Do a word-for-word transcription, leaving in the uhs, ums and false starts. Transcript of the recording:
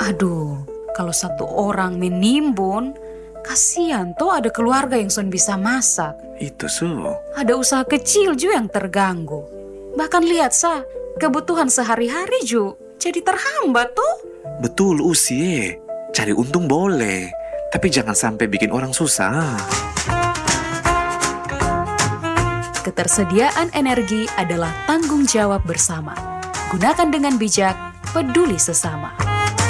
Aduh, kalau satu orang menimbun, kasihan tuh ada keluarga yang son bisa masak. Itu su. Ada usaha kecil juga yang terganggu. Bahkan lihat sa, kebutuhan sehari-hari juga jadi terhambat tuh. Betul usie, cari untung boleh, tapi jangan sampai bikin orang susah. Ketersediaan energi adalah tanggung jawab bersama. Gunakan dengan bijak, peduli sesama.